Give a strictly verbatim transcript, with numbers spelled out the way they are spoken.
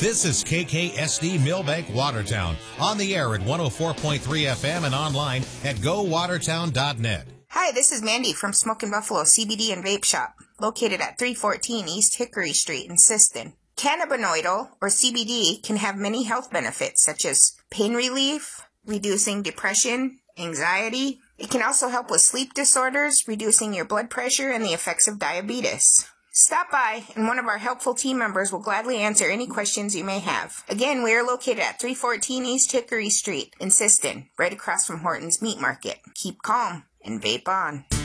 This is K K S D Millbank Watertown, on the air at one oh four point three F M and online at go watertown dot net. Hi, this is Mandy from Smokin' Buffalo C B D and Vape Shop, located at three fourteen East Hickory Street in Siston. Cannabinoidal, or C B D, can have many health benefits such as pain relief, reducing depression, anxiety. It can also help with sleep disorders, reducing your blood pressure, and the effects of diabetes. Stop by, and one of our helpful team members will gladly answer any questions you may have. Again, we are located at three fourteen East Hickory Street in Siston, right across from Horton's Meat Market. Keep calm and vape on.